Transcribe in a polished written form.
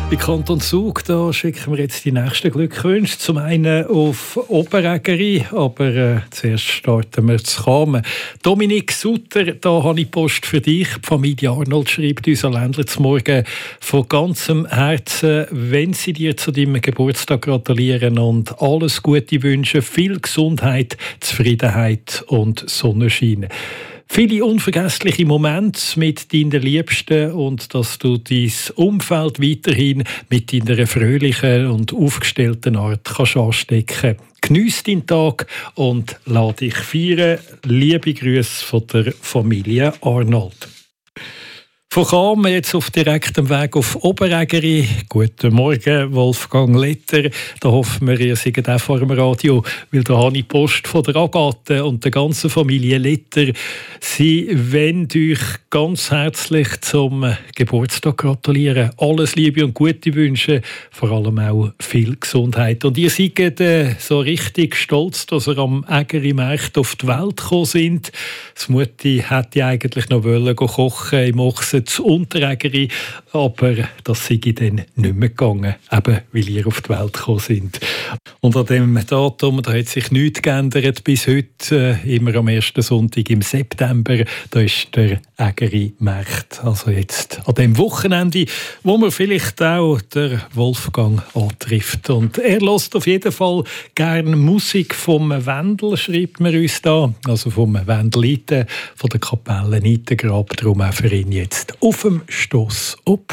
Im Kanton Zug, da schicken wir jetzt die nächsten Glückwünsche. Zum einen auf Oberägeri, aber zuerst starten wir zu Kamen. Dominik Sutter, da habe ich Post für dich. Die Familie Arnold schreibt uns am Ländler zum Morgen von ganzem Herzen, wenn sie dir zu deinem Geburtstag gratulieren und alles Gute wünschen, viel Gesundheit, Zufriedenheit und Sonnenschein. Viele unvergessliche Momente mit deinen Liebsten und dass du dein Umfeld weiterhin mit deiner fröhlichen und aufgestellten Art kannst anstecken. Geniess deinen Tag und lass dich feiern. Liebe Grüße von der Familie Arnold. Von Cham jetzt auf direktem Weg auf Oberägeri. Guten Morgen, Wolfgang Letter. Da hoffen wir, ihr seid auch vor dem Radio, weil da habe ich Post von der Agathe und der ganzen Familie Letter. Sie wollen euch ganz herzlich zum Geburtstag gratulieren. Alles Liebe und Gute wünschen, vor allem auch viel Gesundheit. Und ihr seid so richtig stolz, dass ihr am Ägeri-Markt auf die Welt gekommen sind. Das Mutti hätte eigentlich noch kochen im Ochsen zu Unterägeri, aber das sei dann nicht mehr gegangen, eben weil ihr auf die Welt gekommen sind. Und an dem Datum, da hat sich nichts geändert bis heute, immer am ersten Sonntag im September, da ist der Ägeri-Markt. Also jetzt an dem Wochenende, wo man vielleicht auch der Wolfgang antrifft. Und er hört auf jeden Fall gerne Musik vom Wendel, schreibt man uns da, also vom Wendeliten, von der Kapelle Nitengrab, darum auch für ihn jetzt auf dem Stoss ob.